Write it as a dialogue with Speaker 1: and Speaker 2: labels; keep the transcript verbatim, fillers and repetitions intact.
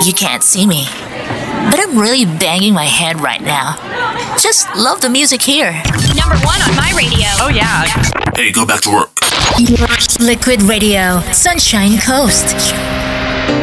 Speaker 1: You can't see me, but I'm really banging my head right now. Just love the music here.
Speaker 2: Number one on my radio.
Speaker 3: Oh, yeah.
Speaker 4: Hey, go back to work.
Speaker 1: Liquid Radio, Sunshine Coast.